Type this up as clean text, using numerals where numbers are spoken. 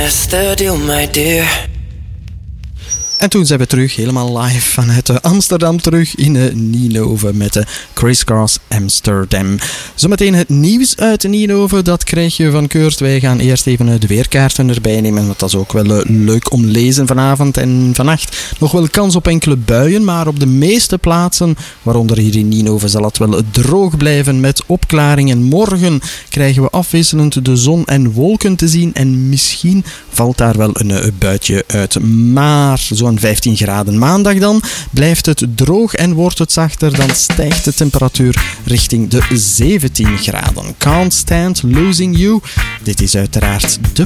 That's the deal, my dear. En toen zijn we terug, helemaal live vanuit Amsterdam, terug in Ninove met de Crisscross Amsterdam. Zometeen het nieuws uit Ninove, dat krijg je van Kurt. Wij gaan eerst even de weerkaarten erbij nemen, want dat is ook wel leuk om lezen vanavond en vannacht. Nog wel kans op enkele buien, maar op de meeste plaatsen, waaronder hier in Ninove, zal het wel droog blijven met opklaringen. Morgen krijgen we afwisselend de zon en wolken te zien en misschien valt daar wel een buitje uit. Maar zo'n 15 graden. Maandag dan blijft het droog en wordt het zachter. Dan stijgt de temperatuur richting de 17 graden. Can't Stand Losing You. Dit is uiteraard de